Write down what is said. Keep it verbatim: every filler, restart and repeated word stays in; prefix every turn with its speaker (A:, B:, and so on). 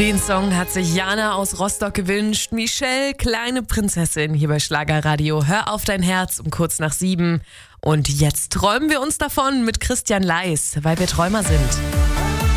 A: Den Song hat sich Jana aus Rostock gewünscht. Michelle, kleine Prinzessin, hier bei Schlagerradio. Hör auf dein Herz um kurz nach sieben. Und jetzt träumen wir uns davon mit Christian Leis, weil wir Träumer sind.